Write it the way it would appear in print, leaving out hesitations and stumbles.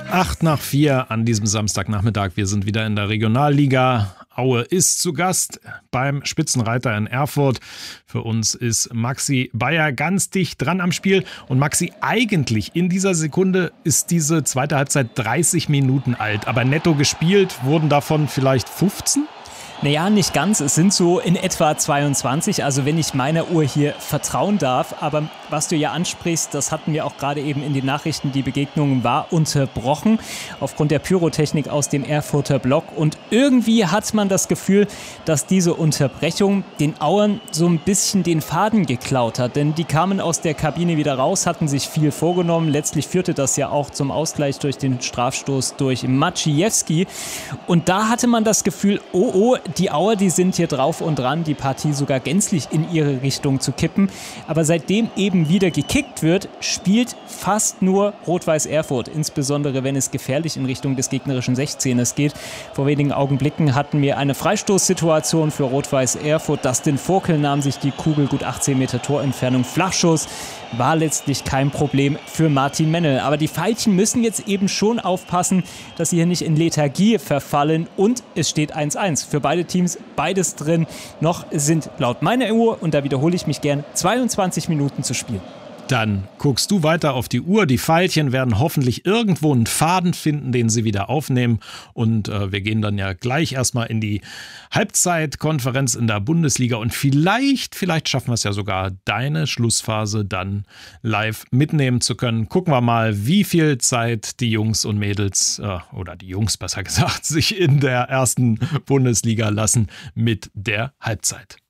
3:08 an diesem Samstagnachmittag. Wir sind wieder in der Regionalliga. Aue ist zu Gast beim Spitzenreiter in Erfurt. Für uns ist Maxi Bayer ganz dicht dran am Spiel. Und Maxi, eigentlich in dieser Sekunde ist diese zweite Halbzeit 30 Minuten alt. Aber netto gespielt wurden davon vielleicht 15? Naja, nicht ganz. Es sind so in etwa 22, also wenn ich meiner Uhr hier vertrauen darf. Aber was du ja ansprichst, das hatten wir auch gerade eben in den Nachrichten, die Begegnung war unterbrochen aufgrund der Pyrotechnik aus dem Erfurter Block. Und irgendwie hat man das Gefühl, dass diese Unterbrechung den Auern so ein bisschen den Faden geklaut hat. Denn die kamen aus der Kabine wieder raus, hatten sich viel vorgenommen. Letztlich führte das ja auch zum Ausgleich durch den Strafstoß durch Maciejewski. Und da hatte man das Gefühl, oh, die Auer, die sind hier drauf und dran, die Partie sogar gänzlich in ihre Richtung zu kippen. Aber seitdem eben wieder gekickt wird, spielt fast nur Rot-Weiß Erfurt, insbesondere wenn es gefährlich in Richtung des gegnerischen 16ers geht. Vor wenigen Augenblicken hatten wir eine Freistoßsituation für Rot-Weiß Erfurt. Dustin Vogel nahm sich die Kugel, gut 18 Meter Torentfernung, Flachschuss. War letztlich kein Problem für Martin Mennel. Aber die Veilchen müssen jetzt eben schon aufpassen, dass sie hier nicht in Lethargie verfallen. Und es steht 1:1 für beide Teams, beides drin. Noch sind laut meiner Uhr, und da wiederhole ich mich gern, 22 Minuten zu spielen. Dann guckst du weiter auf die Uhr. Die Veilchen werden hoffentlich irgendwo einen Faden finden, den sie wieder aufnehmen. Und wir gehen dann ja gleich erstmal in die Halbzeitkonferenz in der Bundesliga. Und vielleicht schaffen wir es ja sogar, deine Schlussphase dann live mitnehmen zu können. Gucken wir mal, wie viel Zeit die Jungs und Mädels, oder die Jungs besser gesagt, sich in der ersten Bundesliga lassen mit der Halbzeit.